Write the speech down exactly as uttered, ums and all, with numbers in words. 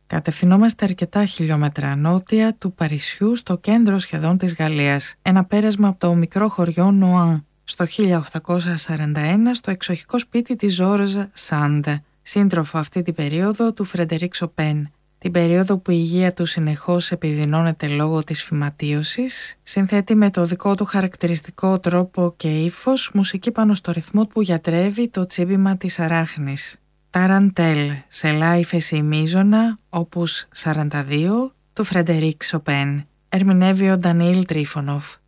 Κατευθυνόμαστε αρκετά χιλιόμετρα νότια του Παρισιού, στο κέντρο σχεδόν της Γαλλίας. Ένα πέρασμα από το μικρό χωριό Νουάν, στο χίλια οκτακόσια σαράντα ένα, στο εξοχικό σπίτι της Ζόρζα Σάντε, σύντροφο αυτή την περίοδο του Φρεντερίκ Σοπέν. Την περίοδο που η υγεία του συνεχώς επιδεινώνεται λόγω της φυματίωσης, συνθέτει με το δικό του χαρακτηριστικό τρόπο και ύφος μουσική πάνω στο ρυθμό που γιατρεύει το τσίμπημα της αράχνης. Ταραντέλ, σε λά ύφεση μίζωνα, όπους σαράντα δύο, του Φρεντερίκ Σοπέν. Ερμηνεύει ο Ντανιήλ Τρίφωνοφ.